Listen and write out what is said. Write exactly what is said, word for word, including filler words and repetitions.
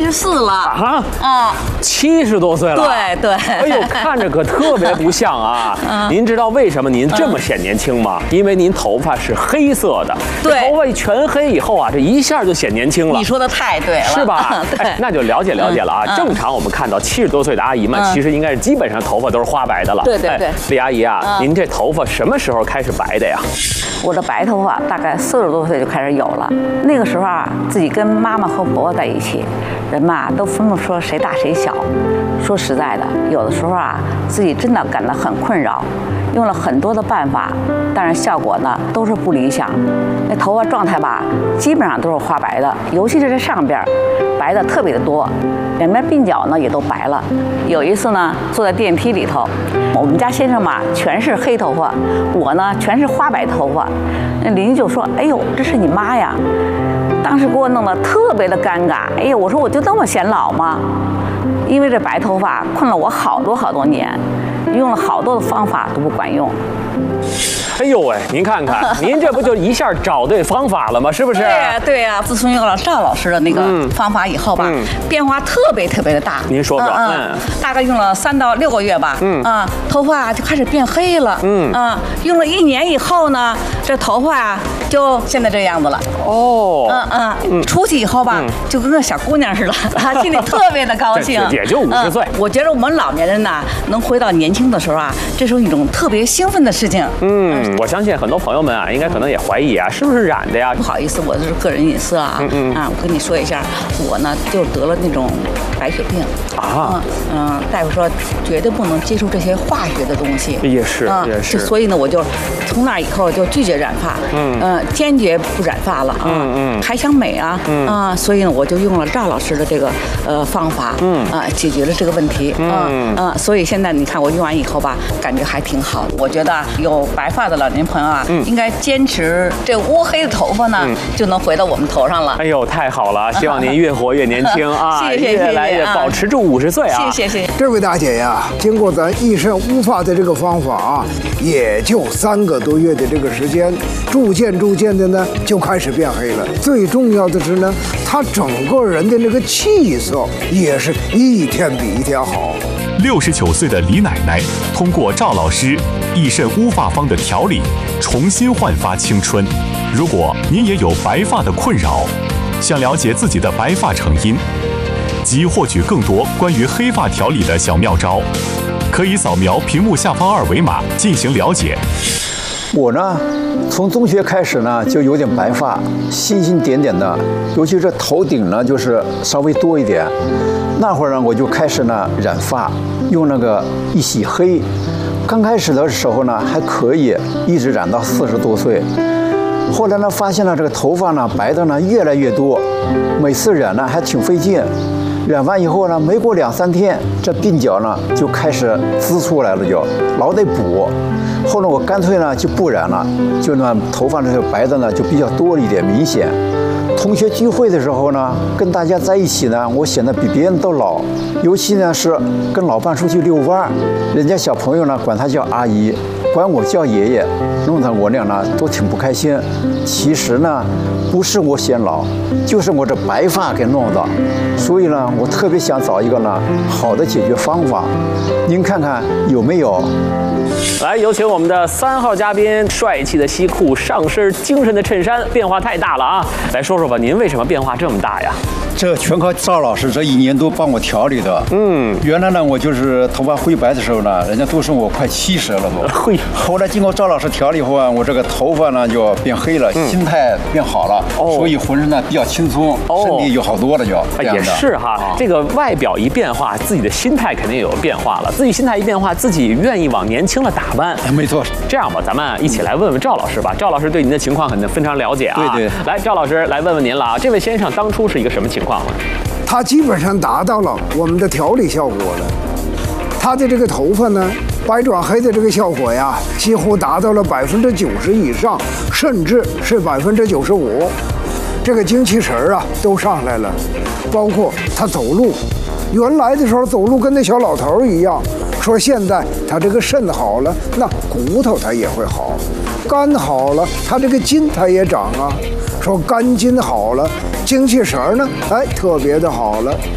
十四了啊啊， 七十多岁了。 对对。 哎呦，看着可特别不像啊！您知道为什么您这么显年轻吗？因为您头发是黑色的， 对， 头发一全黑以后啊，这一下就显年轻了。 你说的太对了， 是吧？ 对， 那就了解了解了啊。正常我们看到七十多岁的阿姨们，其实应该是基本上头发都是花白的了。 对对对。 李阿姨啊，您这头发什么时候开始白的呀？ 我这白头发大概四十多岁就开始有了。那个时候啊，自己跟妈妈和婆婆在一起，人嘛都分不出谁大谁小。说实在的，有的时候啊，自己真的感到很困扰，用了很多的办法，但是效果呢都是不理想。那头发状态吧，基本上都是花白的，尤其是这上边白的特别的多，两边鬓角呢也都白了。有一次呢，坐在电梯里头，我们家先生嘛全是黑头发，我呢全是花白头发。那邻居就说：“哎呦，这是你妈呀！”当时给我弄得特别的尴尬。哎呦，我说我就这么显老吗？因为这白头发困了我好多好多年，用了好多的方法都不管用。 哎呦喂，您看看，您这不就一下找对方法了吗？是不是？ 对呀，对呀。自从有了赵老师的那个方法以后吧，嗯、变化特别特别的大。 您说说， 嗯，嗯大概用了三到六个月吧，嗯啊，头发就开始变黑了，嗯啊，用了一年以后呢，这头发啊就现在这样子了。 哦， 嗯嗯，出去以后吧，就跟个小姑娘似的，心里特别的高兴。 也就五十岁。 我觉得我们老年人呢，能回到年轻的时候啊，这是一种特别兴奋的事情。 嗯。我相信很多朋友们啊，应该可能也怀疑啊，是不是染的呀？ 不好意思，我这是个人隐私啊。嗯嗯啊，我跟你说一下，我呢就得了那种白血病啊。 嗯嗯，大夫说绝对不能接触这些化学的东西。 也是，也是。 所以呢，我就从那以后就拒绝染发，嗯嗯，坚决不染发了啊。嗯嗯，还想美啊，嗯啊，所以呢，我就用了赵老师的这个呃方法，嗯啊，解决了这个问题。嗯嗯，所以现在你看我用完以后吧，感觉还挺好的。我觉得有白发的老年朋友啊，嗯、应该坚持这乌黑的头发呢，嗯、就能回到我们头上了。 哎呦，太好了！希望您越活越年轻啊， 谢谢越来越保持住五十岁啊！ 谢谢谢谢。 这位大姐呀，经过咱益肾乌发的这个方法啊，也就三个多月的这个时间，逐渐逐渐的呢就开始变黑了。最重要的是呢，她整个人的那个气色也是一天比一天好。 六十九岁的李奶奶通过赵老师益肾乌发方的调理，重新焕发青春。如果您也有白发的困扰，想了解自己的白发成因，及获取更多关于黑发调理的小妙招，可以扫描屏幕下方二维码进行了解。 我呢，从中学开始呢，就有点白发，星星点点的，尤其是头顶呢，就是稍微多一点。那会儿呢，我就开始呢染发，用那个一洗黑。刚开始的时候呢还可以，一直染到四十多岁。后来呢，发现了这个头发呢白的呢越来越多，每次染呢还挺费劲。染完以后呢，没过两三天，这鬓角呢就开始滋出来了，就老得补。后来我干脆呢就不染了，就呢头发这个白的呢就比较多了一点，明显。同学聚会的时候呢，跟大家在一起呢，我显得比别人都老。尤其呢是跟老伴出去遛弯儿，人家小朋友呢管他叫阿姨，管我叫爷爷，弄得我俩呢都挺不开心。其实呢，不是我显老，就是我这白发给弄的。所以呢，我特别想找一个呢好的解决方法。您看看有没有？ 来，有请我们的三号嘉宾，帅气的西裤，上身精神的衬衫，变化太大了啊！来说说吧，您为什么变化这么大呀？ 这全靠赵老师这一年多帮我调理的。嗯，原来呢，我就是头发灰白的时候呢，人家都说我快七十了都。 会。 后来经过赵老师调理后啊，我这个头发呢就变黑了，嗯、心态变好了，哦、所以浑身呢比较轻松，哦、身体有好多了就。 也是哈，啊、这个外表一变化，自己的心态肯定也有变化了。自己心态一变化，自己愿意往年轻了打扮。 没错。 这样吧，咱们一起来问问赵老师吧。赵老师对您的情况肯定非常了解啊。 对对。 来，赵老师来问问您了啊，这位先生当初是一个什么情况呢？ 他基本上达到了我们的调理效果了，他的这个头发呢，白转黑的这个效果呀，几乎达到了百分之九十以上，甚至是百分之九十五。这个精气神儿啊都上来了，包括他走路，原来的时候走路跟那小老头一样，说现在他这个肾好了，那骨头他也会好，肝好了，他这个筋他也长啊。说肝筋好了，精气神呢，哎，特别的好了。